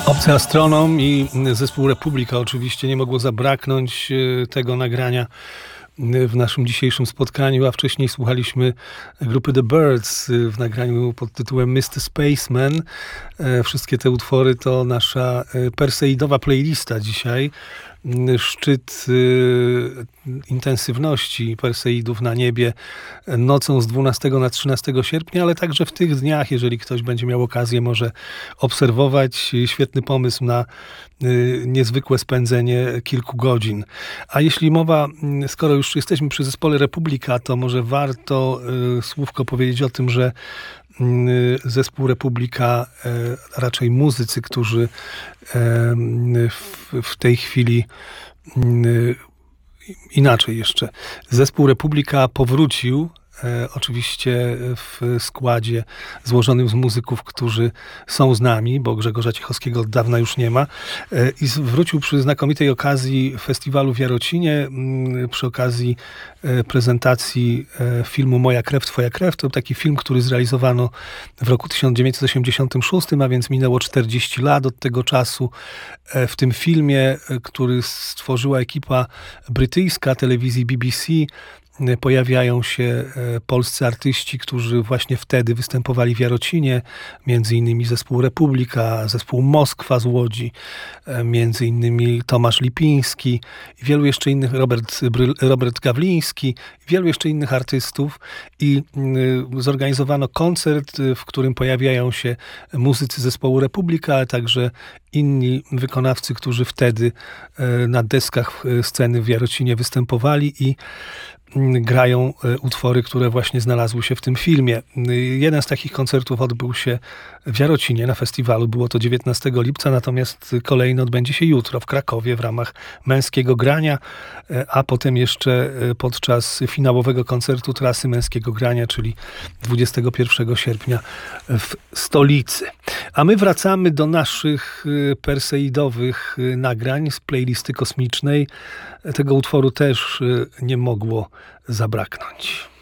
Obcy Astronom i zespół Republika. Oczywiście nie mogło zabraknąć tego nagrania w naszym dzisiejszym spotkaniu, a wcześniej słuchaliśmy grupy The Byrds w nagraniu pod tytułem Mr. Spaceman. Wszystkie te utwory to nasza perseidowa playlista dzisiaj. Szczyt intensywności Perseidów na niebie nocą z 12 na 13 sierpnia, ale także w tych dniach, jeżeli ktoś będzie miał okazję, może obserwować. Świetny pomysł na niezwykłe spędzenie kilku godzin. A jeśli mowa, skoro już jesteśmy przy zespole Republika, to może warto słówko powiedzieć o tym, że zespół Republika, raczej muzycy, którzy w tej chwili inaczej jeszcze. Zespół Republika powrócił oczywiście w składzie złożonym z muzyków, którzy są z nami, bo Grzegorza Ciechowskiego od dawna już nie ma, i wrócił przy znakomitej okazji festiwalu w Jarocinie, przy okazji prezentacji filmu Moja krew, twoja krew. To taki film, który zrealizowano w roku 1986, a więc minęło 40 lat od tego czasu. W tym filmie, który stworzyła ekipa brytyjska telewizji BBC, pojawiają się polscy artyści, którzy właśnie wtedy występowali w Jarocinie, między innymi zespół Republika, zespół Moskwa z Łodzi, między innymi Tomasz Lipiński i wielu jeszcze innych, Robert Gawliński, wielu jeszcze innych artystów, i zorganizowano koncert, w którym pojawiają się muzycy zespołu Republika, ale także inni wykonawcy, którzy wtedy na deskach sceny w Jarocinie występowali i grają utwory, które właśnie znalazły się w tym filmie. Jeden z takich koncertów odbył się w Jarocinie na festiwalu. Było to 19 lipca, natomiast kolejny odbędzie się jutro w Krakowie w ramach Męskiego Grania, a potem jeszcze podczas finałowego koncertu trasy Męskiego Grania, czyli 21 sierpnia w stolicy. A my wracamy do naszych perseidowych nagrań z playlisty kosmicznej. Tego utworu też nie mogło zabraknąć.